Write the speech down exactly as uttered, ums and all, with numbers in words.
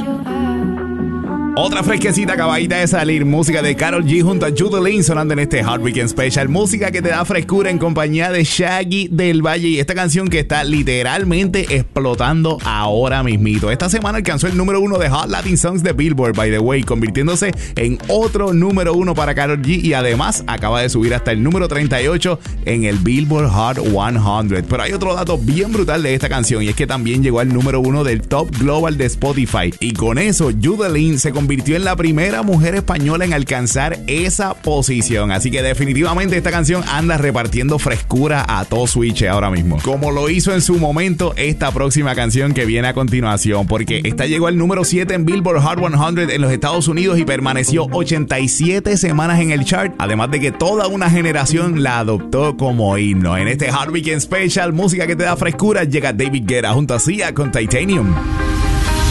Otra fresquecita acabadita de salir, música de Karol G junto a Judy Lynn sonando en este Hot Weekend Special, música que te da frescura en compañía de Shaggy del Valle y esta canción que está literalmente explotando ahora mismito. Esta semana alcanzó el número uno de Hot Latin Songs de Billboard, by the way, convirtiéndose en otro número uno para Karol G y además acaba de subir hasta el número treinta y ocho en el Billboard Hot cien. Pero hay otro dato bien brutal de esta canción y es que también llegó al número uno del Top Global de Spotify y con eso Judy Lynn se convirtió convirtió en la primera mujer española en alcanzar esa posición. Así que definitivamente esta canción anda repartiendo frescura a todo Switch ahora mismo. Como lo hizo en su momento esta próxima canción que viene a continuación, porque esta llegó al número siete en Billboard Hot cien en los Estados Unidos y permaneció ochenta y siete semanas en el chart, además de que toda una generación la adoptó como himno. En este Hot Weekend Special, música que te da frescura, llega David Guetta junto a Sia con Titanium.